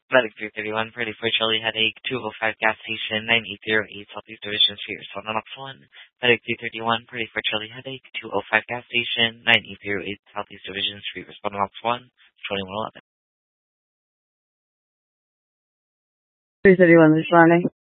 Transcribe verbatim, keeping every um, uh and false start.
Medic three thirty-one, ready for Charlie Headache, two oh five gas station, nine eight zero eight Southeast Division Street, respond on option one. Medic three thirty-one, ready for Charlie Headache, two oh five gas station, nine eight zero eight Southeast Division Street, respond on option one, twenty-one eleven. three thirty-one responding.